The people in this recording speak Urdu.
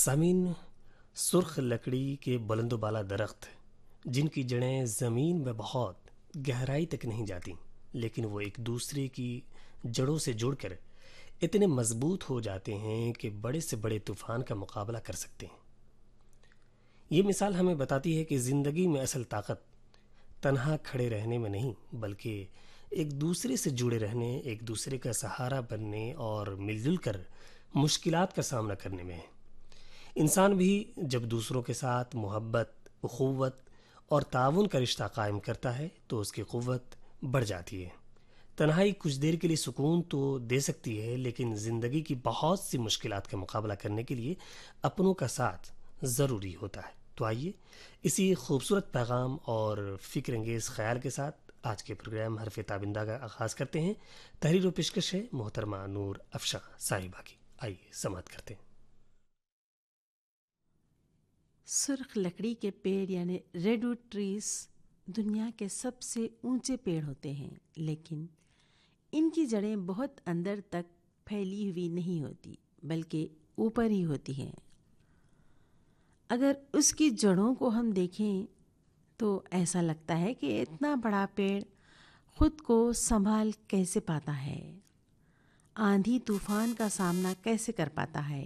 سامعین، سرخ لکڑی کے بلند و بالا درخت جن کی جڑیں زمین میں بہت گہرائی تک نہیں جاتی، لیکن وہ ایک دوسرے کی جڑوں سے جڑ کر اتنے مضبوط ہو جاتے ہیں کہ بڑے سے بڑے طوفان کا مقابلہ کر سکتے ہیں۔ یہ مثال ہمیں بتاتی ہے کہ زندگی میں اصل طاقت تنہا کھڑے رہنے میں نہیں، بلکہ ایک دوسرے سے جڑے رہنے، ایک دوسرے کا سہارا بننے اور مل جل کر مشکلات کا سامنا کرنے میں ہے۔ انسان بھی جب دوسروں کے ساتھ محبت، اخوت اور تعاون کا رشتہ قائم کرتا ہے تو اس کی قوت بڑھ جاتی ہے۔ تنہائی کچھ دیر کے لیے سکون تو دے سکتی ہے، لیکن زندگی کی بہت سی مشکلات کا مقابلہ کرنے کے لیے اپنوں کا ساتھ ضروری ہوتا ہے۔ تو آئیے اسی خوبصورت پیغام اور فکر انگیز خیال کے ساتھ آج کے پروگرام حرف تابندہ کا آغاز کرتے ہیں۔ تحریر و پیشکش ہے محترمہ نور افشاں صاحبہ کی۔ آئیے سماعت کرتے ہیں۔ سرخ لکڑی کے پیڑ یعنی ریڈ ووڈ ٹریز دنیا کے سب سے اونچے پیڑ ہوتے ہیں، لیکن ان کی جڑیں بہت اندر تک پھیلی ہوئی نہیں ہوتی، بلکہ اوپر ہی ہوتی ہیں۔ اگر اس کی جڑوں کو ہم دیکھیں تو ایسا لگتا ہے کہ اتنا بڑا پیڑ خود کو سنبھال کیسے پاتا ہے، آندھی طوفان کا سامنا کیسے کر پاتا ہے۔